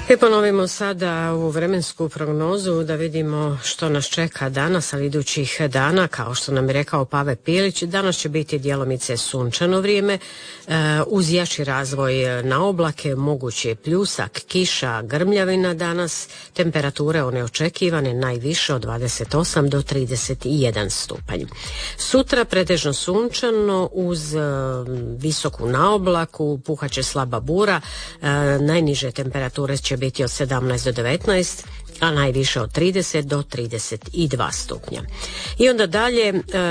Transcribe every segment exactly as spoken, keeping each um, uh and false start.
I ponovimo sada u vremensku prognozu da vidimo što nas čeka danas, ali idućih dana, kao što nam je rekao Pave Pilić, danas će biti djelomice sunčano vrijeme, uz jači razvoj na oblake, mogući je pljusak, kiša, grmljavina danas, temperature one očekivane najviše od dvadeset osam do trideset jedan stupanj. Sutra pretežno sunčano uz visoku naoblaku, puhaće slaba bura, najniže temperature će biti od sedamnaest do devetnaest, a najviše od trideset do trideset dva stupnja. I onda dalje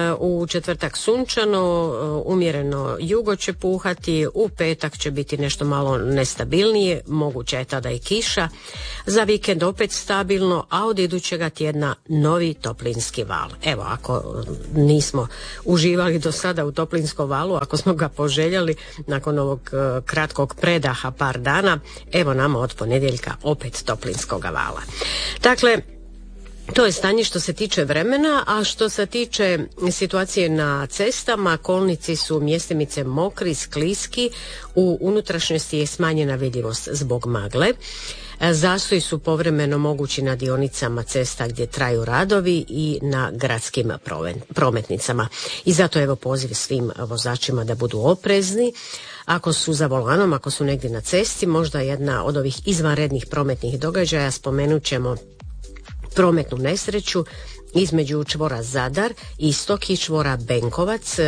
u četvrtak sunčano, umjereno jugo će puhati, u petak će biti nešto malo nestabilnije, moguća je tada i kiša, za vikend opet stabilno, a od idućega tjedna novi toplinski val. Evo, ako nismo uživali do sada u toplinskom valu, ako smo ga poželjeli nakon ovog kratkog predaha par dana, evo nama od ponedjeljka opet toplinskoga vala. Dakle, to je stanje što se tiče vremena, a što se tiče situacije na cestama, kolnici su mjestimice mokri, skliski, u unutrašnjosti je smanjena vidljivost zbog magle. Zastoji su povremeno mogući na dionicama cesta gdje traju radovi i na gradskim prometnicama. I zato evo poziv svim vozačima da budu oprezni. Ako su za volanom, ako su negdje na cesti, možda jedna od ovih izvanrednih prometnih događaja, spomenut ćemo prometnu nesreću između čvora Zadar, istok i čvora Benkovac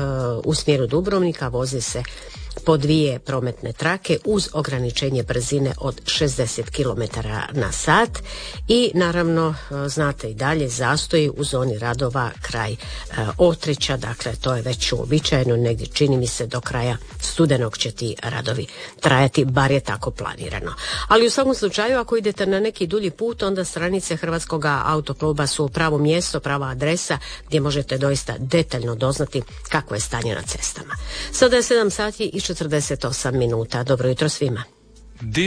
u smjeru Dubrovnika. Vozi se po dvije prometne trake uz ograničenje brzine od šezdeset kilometara na sat i naravno znate i dalje zastoji u zoni radova kraj Otrića, dakle to je već uobičajeno, negdje čini mi se do kraja studenog će ti radovi trajati, bar je tako planirano. Ali u svakom slučaju ako idete na neki dulji put, onda stranice Hrvatskog autokluba su pravo mjesto, prava adresa gdje možete doista detaljno doznati kakvo je stanje na cestama. Sada je sedam sati i četrdeset osam minuta. Dobro jutro svima.